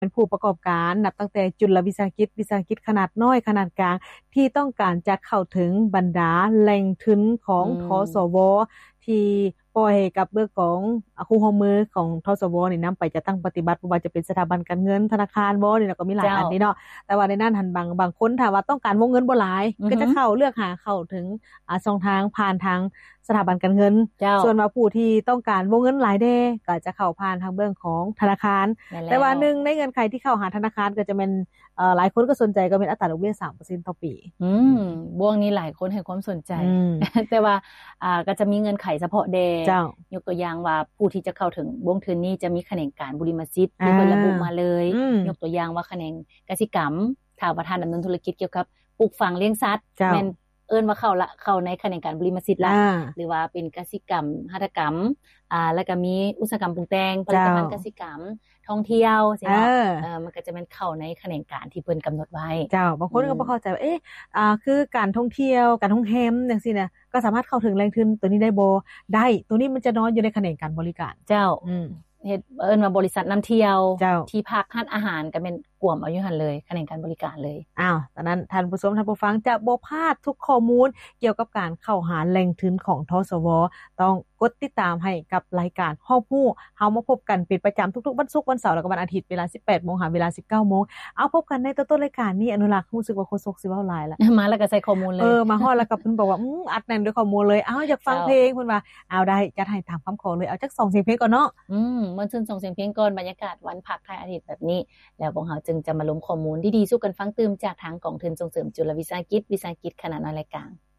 เป็นผู้ประกอบการนับตั้งแต่จุลวิสาหกิจวิสาหกิจขนาดน้อยขนาดกลางที่ต้องการจะเข้าถึงบรรดาแหล่งทุนของอืทสมวที่ปล่อยให้กับเรื่องของคู่ร่วมมือของทสวนี่นํไปจะตั้งปฏิบัติบ่ว่าจะเป็นสถาบันการเงินธนาคารบ่นี่ก็มีหลายเจ้าอันนี่เนาะแต่ว่าในนั้นหันบางคนถ้าว่าต้องการวงเงินบ่หลายอือฮึก็จะเข้าเลือกหาเข้าถึงช่องทางผ่านทางสถาบันการเงินเจ้าส่วนว่าผู้ที่ต้องการวงเงินหลายแด่ก็จะเข้าผ่านทางเรื่องของธนาคารแม่นแล้แต่ว่าว หนึ่งในเงื่อนไขที่เข้าหาธนาคารก็จะเป็นหลายคนก็สนใจก็เป็นอัตราดอกเบี้ย 3% ต่อปีอืมบ่วงนี้หลายคนให้ความสนใจอืมแต่ว่าก็จะมีเงื่อนไขเฉพาะแด่เจ้ายกตัวอย่างว่าผู้ที่จะเข้าถึงวงทุนนี้จะมีแขนงการบุริมสิทธิ์ที่อ่าเพิ่นระบุมาเลยอืมยกตัวอย่างว่าแขนงกสิกรรมถ้าว่าท่านดำเนินธุรกิจเกี่ยวกับปลูกฝังเลี้ยงสัตว์เจ้าแม่นเอิ้นว่าเข้าในแขนงการบุริมสิทธิ์ละอ่าหรือว่าเป็นกสิกรรมหัตถกรรมแล้วก็มีอุตสาหกรรมปรุงแต่งผลิตภัณฑ์กสิกรรมท่องเที่ยวสิเนาะมันก็จะแม่นเข้าในแขนงการที่เพิ่นกำหนดไว้เจ้าบางคนก็บ่เข้าใจว่าคือการท่องเที่ยวการท่องแฮมจังซี่น่ะก็สามารถเข้าถึงแหล่งทุนตัวนี้ได้บ่ได้ตัวนี้มันจะนอนอยู่ในแขนงการบริการเจ้าเฮ็ดเอิ้นว่าบริษัทนำเที่ยวที่พักร้านอาหารก็แม่นกวมเอาอยู่หั่นเลยแขนงการบริการเลยตอนนั้นท่านผู้ชมท่านผู้ฟังจะบ่พลาดทุกข้อมูลเกี่ยวกับการเข้าหาแหล่งทุนของทสวต้องกดติดตามให้กับรายการฮ้องฮู้เฮามาพบกันเป็นประจำทุกๆวันศุกร์วันเสาร์แล้วก็วันอาทิตย์เวลา 18:00 นเวลา 19:00 นเอาพบกันในต้นรายการนี้อนุรักษ์รู้สึกว่าโฆษกสิเว้าหลายแล้วมาแล้วก็ใส่ข้อมูลเลยมาฮอดแล้วก็เพิ่นบอกว่าอัดแน่นด้วยข้อมูลเลยอยากฟังเพลงเพิ่นว่าได้จัดให้ตามคำขอเลยเอาจัก2เสียงเพลงก่อนเนาะมันซื่นส่งเสียงเพลงก่อนบรรยากาศวันพักท้ายอาทิตย์แบบนี้แล้วพวกเฮาจึงจะมาลงข้อมูลดีๆสู่กันฟังตื่มจากทางกองทุนส่งเสริมจุลวิสาหกิจวิสาหกิจขนาดน้อยและกลาง